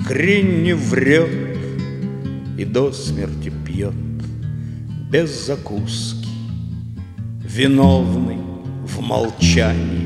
искренне врет и до смерти пьет без закуски, виновный в молчании